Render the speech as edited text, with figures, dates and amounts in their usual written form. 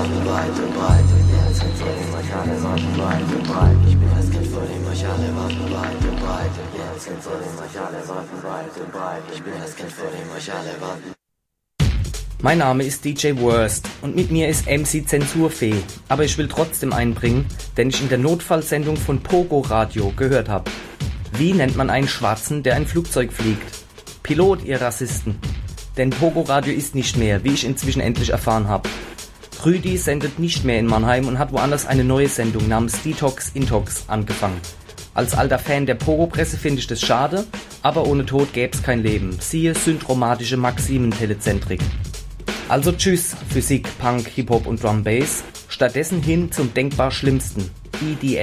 Waffen weit und breit. Und jetzt sind so immer alle Waffen weit und breit. Ich bin das Kind, vor dem euch alle Waffen weit und breit. Und jetzt sind so immer alle Waffen weit und breit. Ich bin das Kind, vor dem euch alle Waffen. Mein Name ist DJ Worst und mit mir ist MC Zensurfee, aber ich will trotzdem einbringen, den ich in der Notfallsendung von Pogo Radio gehört habe. Wie nennt man einen Schwarzen, der ein Flugzeug fliegt? Pilot, ihr Rassisten. Denn Pogo Radio ist nicht mehr, wie ich inzwischen endlich erfahren habe. Rüdi sendet nicht mehr in Mannheim und hat woanders eine neue Sendung namens Detox Intox angefangen. Als alter Fan der Pogo-Presse finde ich das schade, aber ohne Tod gäbe es kein Leben. Siehe syndromatische Maximen-Telezentrik. Also tschüss, Physik, Punk, Hip-Hop und Drum Bass. Stattdessen hin zum denkbar Schlimmsten, EDM.